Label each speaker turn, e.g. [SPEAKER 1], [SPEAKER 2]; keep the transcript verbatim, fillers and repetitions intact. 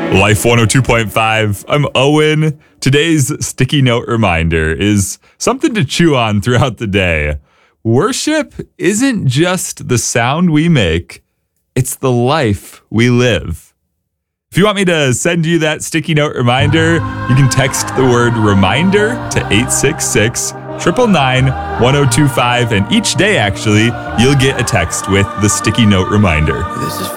[SPEAKER 1] Life one oh two point five. I'm Owen. Today's sticky note reminder is something to chew on throughout the day. Worship isn't just the sound we make, it's the life we live. If you want me to send you that sticky note reminder, you can text the word reminder to eight six six, nine nine nine, one oh two five, and each day, actually, you'll get a text with the sticky note reminder.
[SPEAKER 2] This is